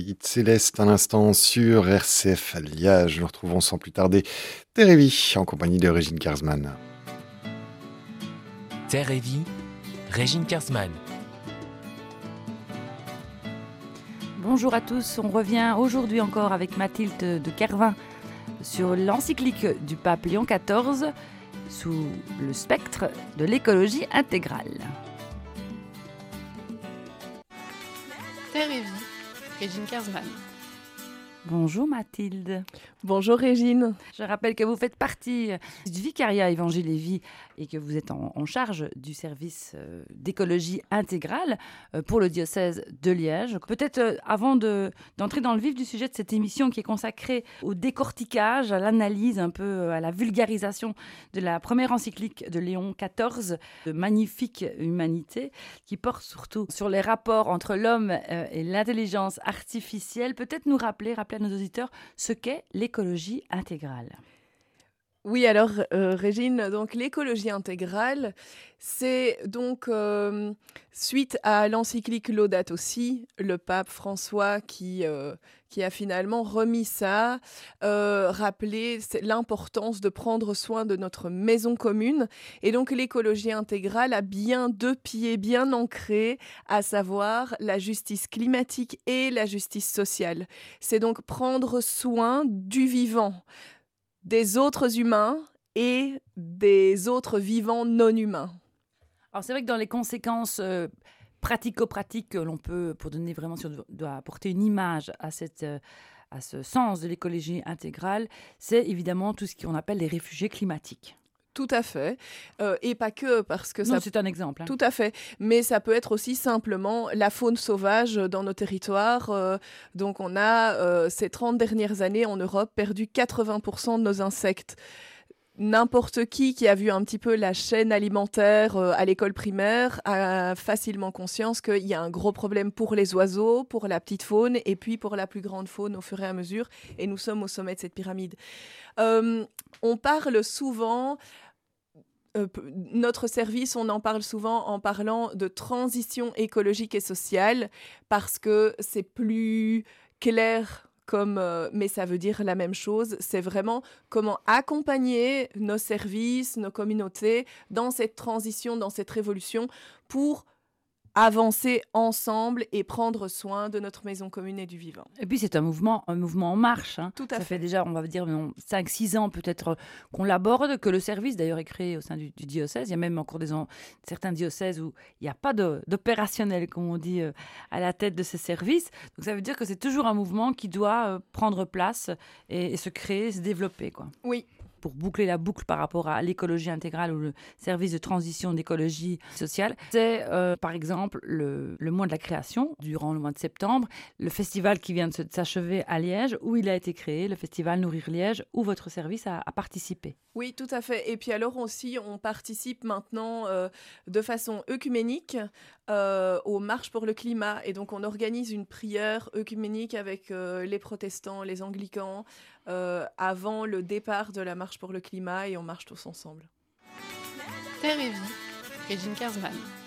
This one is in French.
It Céleste, un instant sur RCF à Liège. Nous retrouvons sans plus tarder Terre et Vie en compagnie de Régine Kersman. Terre et Vie, Régine Kersman. Bonjour à tous, on revient aujourd'hui encore avec Mathilde de Kervin sur l'encyclique du pape Léon XIV sous le spectre de l'écologie intégrale. Terre et Vie, Régine Kersman. Bonjour Mathilde. Bonjour Régine. Je rappelle que vous faites partie du vicariat Évangile et Vie et que vous êtes en charge du service d'écologie intégrale pour le diocèse de Liège. Peut-être avant d'entrer dans le vif du sujet de cette émission qui est consacrée au décortiquage, à l'analyse, un peu à la vulgarisation de la première encyclique de Léon XIV, de Magnifique Humanité, qui porte surtout sur les rapports entre l'homme et l'intelligence artificielle, peut-être nous rappeler à nos auditeurs ce qu'est l'écologie intégrale. Oui, alors Régine, donc l'écologie intégrale, c'est donc suite à l'encyclique Laudato Si, le pape François qui a finalement remis ça, rappelé l'importance de prendre soin de notre maison commune. Et donc l'écologie intégrale a bien deux pieds bien ancrés, à savoir la justice climatique et la justice sociale. C'est donc prendre soin du vivant, des autres humains et des autres vivants non humains. Alors c'est vrai que dans les conséquences pratico-pratiques que l'on peut, pour donner vraiment, si on doit apporter une image à ce sens de l'écologie intégrale, c'est évidemment tout ce qu'on appelle les réfugiés climatiques. Tout à fait. Et pas que, parce que non, c'est un exemple. Tout à fait. Mais ça peut être aussi simplement la faune sauvage dans nos territoires. Donc on a, ces 30 dernières années en Europe, perdu 80% de nos insectes. N'importe qui a vu un petit peu la chaîne alimentaire à l'école primaire a facilement conscience qu'il y a un gros problème pour les oiseaux, pour la petite faune et puis pour la plus grande faune au fur et à mesure. Et nous sommes au sommet de cette pyramide. On parle souvent... notre service, on en parle souvent en parlant de transition écologique et sociale parce que c'est plus clair mais ça veut dire la même chose. C'est vraiment comment accompagner nos services, nos communautés dans cette transition, dans cette révolution pour avancer ensemble et prendre soin de notre maison commune et du vivant. Et puis c'est un mouvement en marche. Tout à fait. Ça fait déjà, on va dire, 5-6 ans peut-être qu'on l'aborde, que le service d'ailleurs est créé au sein du diocèse. Il y a même encore certains diocèses où il n'y a pas d'opérationnel, comme on dit, à la tête de ces services. Donc ça veut dire que c'est toujours un mouvement qui doit prendre place et se créer, se développer, quoi. Oui. Pour boucler la boucle par rapport à l'écologie intégrale ou le service de transition d'écologie sociale, c'est par exemple le mois de la création, durant le mois de septembre, le festival qui vient de s'achever à Liège, où il a été créé, le festival Nourrir Liège, où votre service a participé. Oui, tout à fait. Et puis alors aussi, on participe maintenant de façon œcuménique aux marches pour le climat. Et donc, on organise une prière œcuménique avec les protestants, les anglicans, avant le départ de la marche pour le climat, et on marche tous ensemble. Terre et Vie, Régine Kersman.